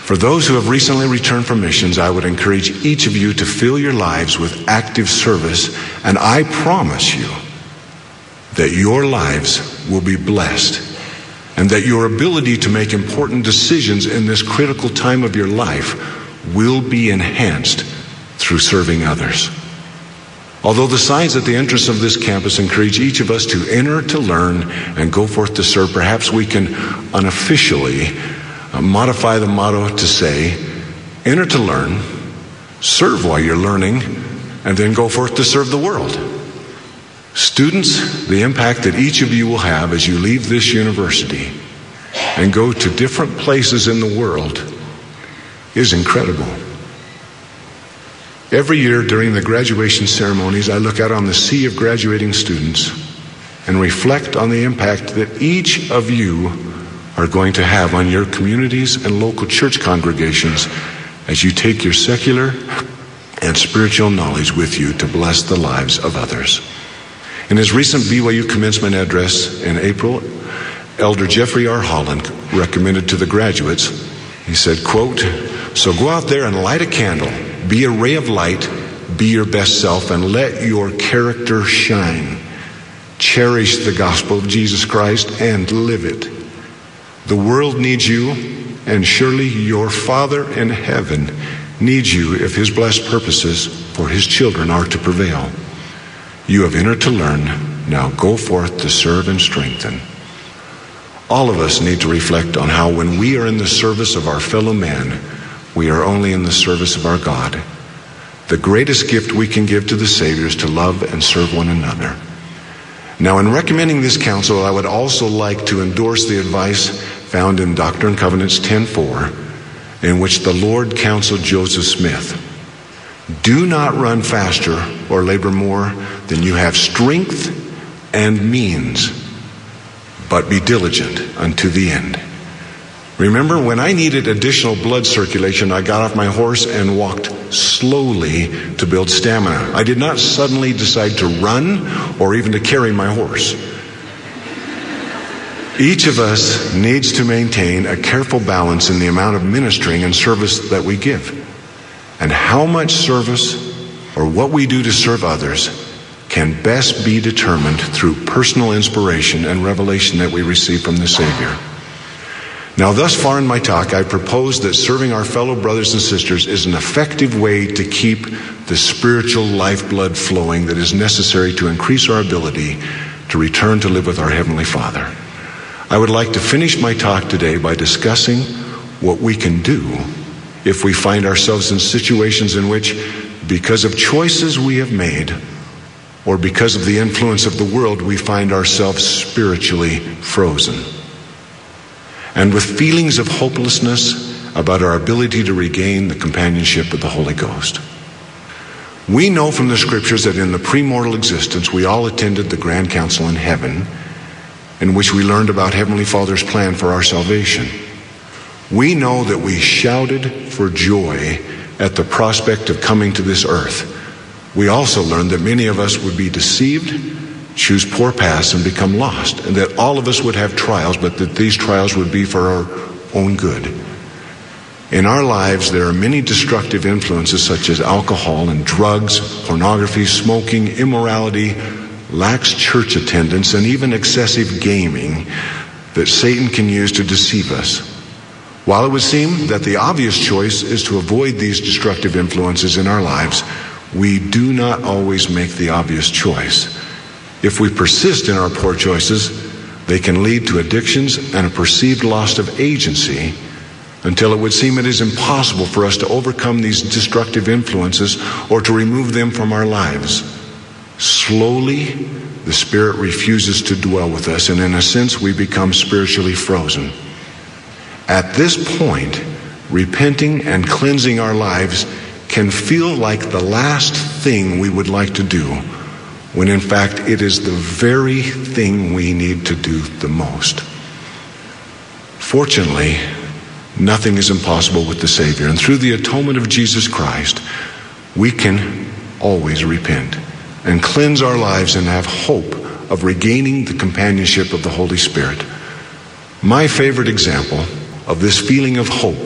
For those who have recently returned from missions, I would encourage each of you to fill your lives with active service, and I promise you that your lives will be blessed, and that your ability to make important decisions in this critical time of your life will be enhanced through serving others. Although the signs at the entrance of this campus encourage each of us to enter to learn and go forth to serve, perhaps we can unofficially modify the motto to say, enter to learn, serve while you're learning, and then go forth to serve the world. Students, the impact that each of you will have as you leave this university and go to different places in the world is incredible. Every year during the graduation ceremonies, I look out on the sea of graduating students and reflect on the impact that each of you are going to have on your communities and local church congregations as you take your secular and spiritual knowledge with you to bless the lives of others. In his recent BYU commencement address in April, Elder Jeffrey R. Holland recommended to the graduates, he said, quote, "So go out there and light a candle, be a ray of light, be your best self, and let your character shine. Cherish the gospel of Jesus Christ and live it. The world needs you, and surely your Father in heaven needs you if his blessed purposes for his children are to prevail. You have entered to learn, now go forth to serve and strengthen." All of us need to reflect on how when we are in the service of our fellow man, we are only in the service of our God. The greatest gift we can give to the Savior is to love and serve one another. Now, in recommending this counsel, I would also like to endorse the advice found in Doctrine and Covenants 10:4, in which the Lord counseled Joseph Smith. Do not run faster or labor more than you have strength and means, but be diligent unto the end. Remember, when I needed additional blood circulation, I got off my horse and walked slowly to build stamina. I did not suddenly decide to run or even to carry my horse. Each of us needs to maintain a careful balance in the amount of ministering and service that we give. And how much service or what we do to serve others can best be determined through personal inspiration and revelation that we receive from the Savior. Now, thus far in my talk, I propose that serving our fellow brothers and sisters is an effective way to keep the spiritual lifeblood flowing that is necessary to increase our ability to return to live with our Heavenly Father. I would like to finish my talk today by discussing what we can do if we find ourselves in situations in which, because of choices we have made, or because of the influence of the world, we find ourselves spiritually frozen, and with feelings of hopelessness about our ability to regain the companionship of the Holy Ghost. We know from the scriptures that in the premortal existence, we all attended the Grand Council in heaven, in which we learned about Heavenly Father's plan for our salvation. We know that we shouted for joy at the prospect of coming to this earth. We also learned that many of us would be deceived, choose poor paths, and become lost, and that all of us would have trials, but that these trials would be for our own good. In our lives, there are many destructive influences such as alcohol and drugs, pornography, smoking, immorality, lax church attendance, and even excessive gaming that Satan can use to deceive us. While it would seem that the obvious choice is to avoid these destructive influences in our lives, we do not always make the obvious choice. If we persist in our poor choices, they can lead to addictions and a perceived loss of agency until it would seem it is impossible for us to overcome these destructive influences or to remove them from our lives. Slowly, the Spirit refuses to dwell with us, and in a sense, we become spiritually frozen. At this point, repenting and cleansing our lives can feel like the last thing we would like to do, when in fact it is the very thing we need to do the most. Fortunately, nothing is impossible with the Savior, and through the atonement of Jesus Christ, we can always repent and cleanse our lives and have hope of regaining the companionship of the Holy Spirit. My favorite example of this feeling of hope